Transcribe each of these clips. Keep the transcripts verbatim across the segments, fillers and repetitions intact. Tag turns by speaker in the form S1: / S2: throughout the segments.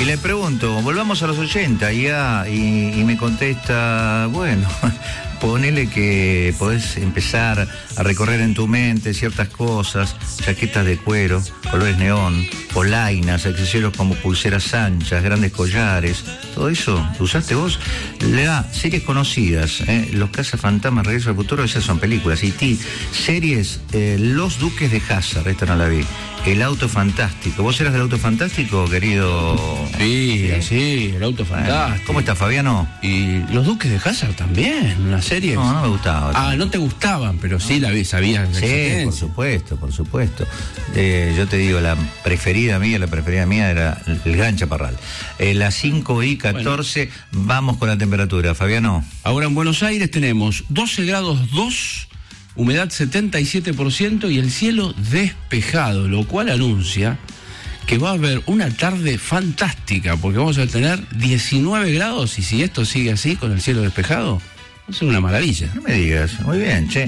S1: le pregunto, volvamos a los ochenta y, ah, y, y me contesta, bueno, ponele que podés empezar a recorrer en tu mente ciertas cosas, chaquetas de cuero, colores neón, polainas, accesorios como pulseras anchas, grandes collares, todo eso, ¿lo usaste vos? Le da series conocidas, ¿eh? Los Cazafantasmas, Regreso al Futuro, esas son películas, y ti, series, eh, Los Duques de Hazzard, esta no la vi. El Auto Fantástico. ¿Vos eras del Auto Fantástico, querido?
S2: Sí, sí, sí, el Auto Fantástico.
S1: ¿Cómo está, Fabiano?
S2: Y Los Duques de Hazzard también, una serie.
S1: No, no me gustaba.
S2: Ah, no te gustaban, pero sí la vi, sabías.
S1: Sí, por supuesto, por supuesto. Eh, yo te digo, la preferida mía, la preferida mía era el Gran Chaparral. Eh, las cinco y catorce, bueno. Vamos con la temperatura, Fabiano.
S2: Ahora en Buenos Aires tenemos doce grados dos, humedad setenta y siete por ciento y el cielo despejado, lo cual anuncia que va a haber una tarde fantástica, porque vamos a tener diecinueve grados y si esto sigue así con el cielo despejado, va a ser una maravilla.
S1: No me digas, muy bien, che.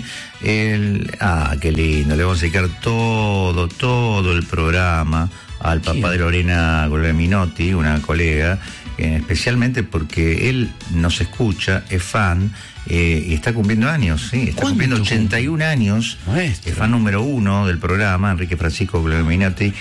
S1: El, ah, qué lindo, le vamos a dedicar todo, todo el programa al papá ¿Quién? de Lorena Minotti, una colega, eh, especialmente porque él nos escucha, es fan, eh, y está cumpliendo años, sí, está cumpliendo ochenta y un años, Maestro. Es fan número uno del programa, Enrique Francisco Minotti,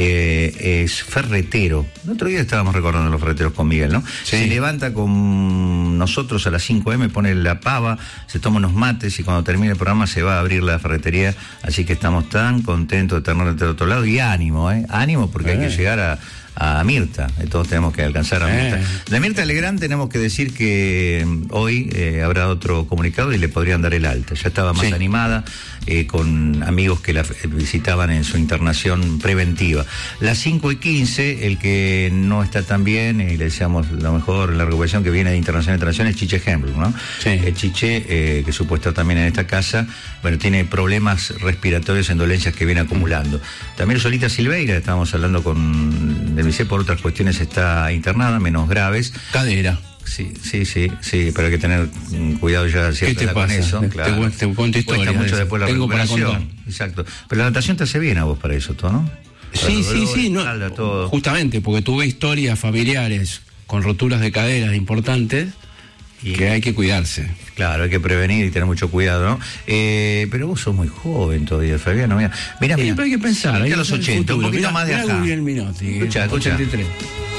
S1: eh, es ferretero. El otro día estábamos recordando los ferreteros con Miguel, ¿no? Sí. Se levanta con nosotros a las cinco eme, pone la pava, se toma unos mates y cuando termine el programa se va a abrir la ferretería, así que estamos tan contentos de tenerlo del otro lado y ánimo, ¿eh? Ánimo porque eh. hay que llegar a a Mirta, todos tenemos que alcanzar a Mirta. Eh. De Mirta Legrand tenemos que decir que hoy eh, habrá otro comunicado y le podrían dar el alta. Ya estaba más sí. animada, eh, con amigos que la visitaban en su internación preventiva. Las cinco y quince, el que no está tan bien, y le deseamos lo mejor, la recuperación que viene de Internación Internación, es Chiche Hembrun, ¿no? Sí. El Chiche, eh, que supo estar también en esta casa, bueno, tiene problemas respiratorios en dolencias que viene acumulando. También Solita Silveira, estábamos hablando con el Vicé, por otras cuestiones está internada, menos graves.
S2: Cadera.
S1: Sí, sí, sí, sí, pero hay que tener cuidado ya cierta
S2: ¿Qué te pasa?
S1: con eso.
S2: Te,
S1: claro.
S2: te, te cuento historia.
S1: Cuesta mucho después la
S2: Tengo
S1: recuperación. Exacto. Pero la natación te hace bien a vos para eso, ¿todo, no? Para
S2: sí, sí, sí. No,
S1: todo.
S2: Justamente, porque tuve historias familiares con roturas de caderas importantes y que hay que cuidarse.
S1: Claro, hay que prevenir y tener mucho cuidado, ¿no? Eh, pero vos sos muy joven todavía, Fabiano. Mira, mira.
S2: Sí, pero hay que pensar.
S1: Hay
S2: que
S1: a los ochenta, un poquito
S2: mirá,
S1: más de acá.
S2: Mirá Minotti,
S1: escucha, escucha.
S2: ochenta y tres.